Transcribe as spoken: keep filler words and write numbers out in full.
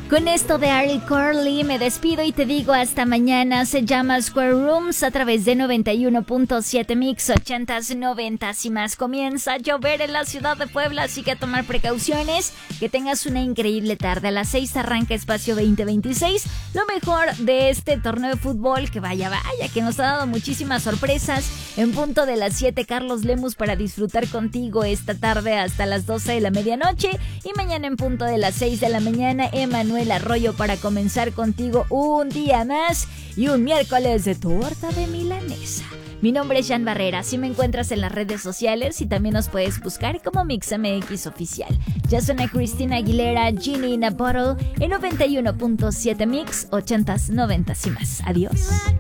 Con esto de Ari Corley me despido y te digo hasta mañana. Se llama Square Rooms a través de noventa y uno punto siete Mix, ochentas, noventas y más. Comienza a llover en la ciudad de Puebla, así que a tomar precauciones. Que tengas una increíble tarde. A las seis arranca Espacio veinte veintiséis. Lo mejor de este torneo de fútbol, que vaya, vaya, que nos ha dado muchísimas sorpresas. En punto de las siete, Carlos Lemus para disfrutar contigo esta tarde hasta las doce de la medianoche. Y mañana en punto de las seis de la mañana, Emanuel Arroyo para comenzar contigo un día más y un miércoles de torta de milanesa. Mi nombre es Jan Barrera, así me encuentras en las redes sociales y también nos puedes buscar como MixMX Oficial. Ya suena Cristina Aguilera, Genie in a Bottle en noventa y uno punto siete Mix, ochentas, noventas y más. Adiós.